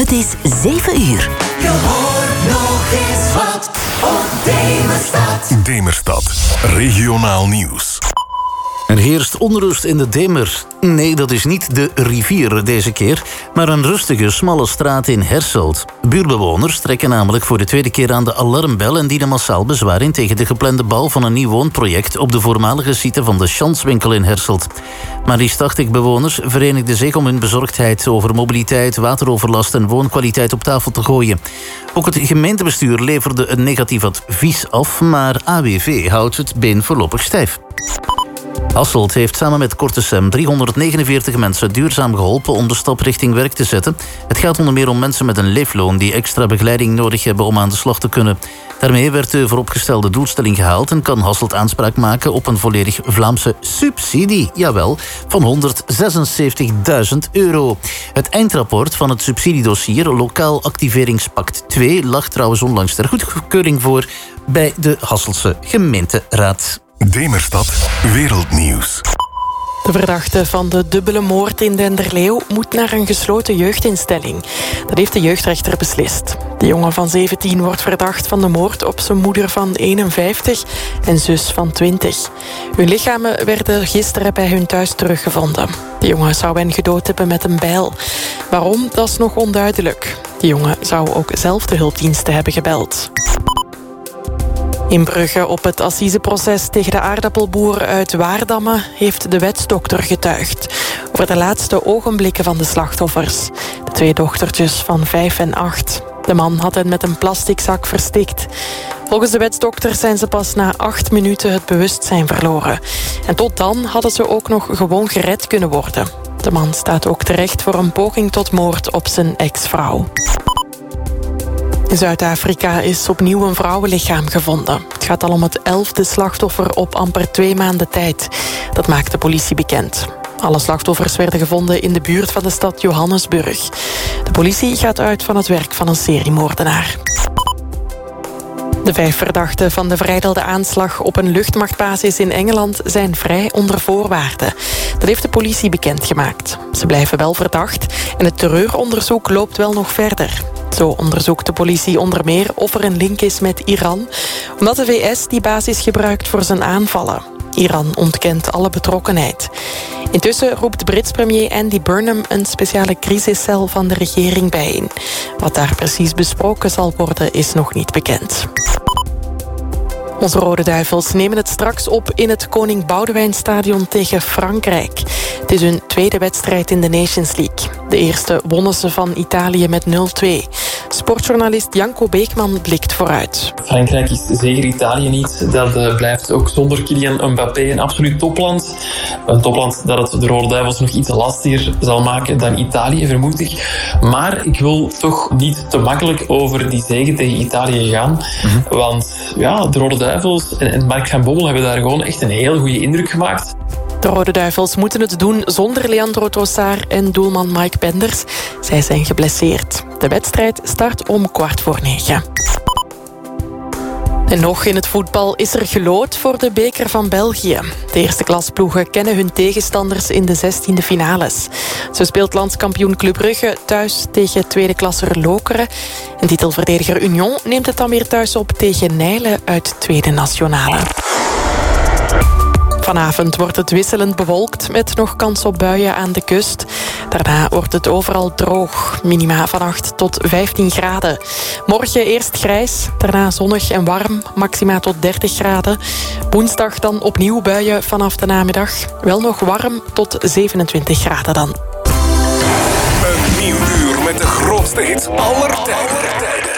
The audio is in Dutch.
Het is 7 uur. Je hoort nog eens wat op Demerstad. Demerstad, regionaal nieuws. Er heerst onrust in de Demer. Nee, dat is niet de rivier deze keer, maar een rustige, smalle straat in Herselt. Buurbewoners trekken namelijk voor de tweede keer aan de alarmbel en dienen massaal bezwaar in tegen de geplande bouw van een nieuw woonproject op de voormalige site van de Chanswinkel in Herselt. Maar die 80 bewoners verenigden zich om hun bezorgdheid over mobiliteit, wateroverlast en woonkwaliteit op tafel te gooien. Ook het gemeentebestuur leverde een negatief advies af, maar AWV houdt het been voorlopig stijf. Hasselt heeft samen met Kortesem 349 mensen duurzaam geholpen om de stap richting werk te zetten. Het gaat onder meer om mensen met een leefloon die extra begeleiding nodig hebben om aan de slag te kunnen. Daarmee werd de vooropgestelde doelstelling gehaald en kan Hasselt aanspraak maken op een volledig Vlaamse subsidie. Jawel, van €176.000. Het eindrapport van het subsidiedossier Lokaal Activeringspact 2 lag trouwens onlangs ter goedkeuring voor bij de Hasselse gemeenteraad. Demerstad, wereldnieuws. De verdachte van de dubbele moord in Denderleeuw moet naar een gesloten jeugdinstelling. Dat heeft de jeugdrechter beslist. De jongen van 17 wordt verdacht van de moord op zijn moeder van 51 en zus van 20. Hun lichamen werden gisteren bij hun thuis teruggevonden. De jongen zou hen gedood hebben met een bijl. Waarom, dat is nog onduidelijk. De jongen zou ook zelf de hulpdiensten hebben gebeld. In Brugge op het assiseproces tegen de aardappelboer uit Waardamme heeft de wetsdokter getuigd over de laatste ogenblikken van de slachtoffers. De 2 dochtertjes van 5 en 8. De man had hen met een plastic zak verstikt. Volgens de wetsdokter zijn ze pas na 8 minuten het bewustzijn verloren. En tot dan hadden ze ook nog gewoon gered kunnen worden. De man staat ook terecht voor een poging tot moord op zijn ex-vrouw. In Zuid-Afrika is opnieuw een vrouwenlichaam gevonden. Het gaat al om het 11e slachtoffer op amper 2 maanden tijd. Dat maakt de politie bekend. Alle slachtoffers werden gevonden in de buurt van de stad Johannesburg. De politie gaat uit van het werk van een seriemoordenaar. De 5 verdachten van de verijdelde aanslag op een luchtmachtbasis in Engeland zijn vrij onder voorwaarden. Dat heeft de politie bekendgemaakt. Ze blijven wel verdacht en het terreuronderzoek loopt wel nog verder. Zo onderzoekt de politie onder meer of er een link is met Iran, omdat de VS die basis gebruikt voor zijn aanvallen. Iran ontkent alle betrokkenheid. Intussen roept Brits premier Andy Burnham een speciale crisiscel van de regering bijeen. Wat daar precies besproken zal worden is nog niet bekend. Onze Rode Duivels nemen het straks op in het Koning Boudewijnstadion tegen Frankrijk. Het is hun 2e wedstrijd in de Nations League. De eerste wonnen ze van Italië met 0-2. Sportjournalist Janko Beekman blikt vooruit. Frankrijk is zeker Italië niet. Dat blijft ook zonder Kylian Mbappé een absoluut topland. Een topland dat het de Rode Duivels nog iets lastiger zal maken dan Italië, vermoed ik. Maar ik wil toch niet te makkelijk over die zege tegen Italië gaan. Want ja, de Rode Duivels en Mark van Bommel hebben daar gewoon echt een heel goede indruk gemaakt. De Rode Duivels moeten het doen zonder Leandro Trossard en doelman Mike Penders. Zij zijn geblesseerd. De wedstrijd start om 8:15. En nog in het voetbal is er gelood voor de beker van België. De eerste klasploegen kennen hun tegenstanders in de 16e finales. Zo speelt landskampioen Club Brugge thuis tegen tweede klasser Lokeren. En titelverdediger Union neemt het dan weer thuis op tegen Nijlen uit tweede nationale. Vanavond wordt het wisselend bewolkt met nog kans op buien aan de kust. Daarna wordt het overal droog. Minima van 8 tot 15 graden. Morgen eerst grijs, daarna zonnig en warm. Maxima tot 30 graden. Woensdag dan opnieuw buien vanaf de namiddag. Wel nog warm tot 27 graden dan. Een nieuw uur met de grootste hits aller tijden.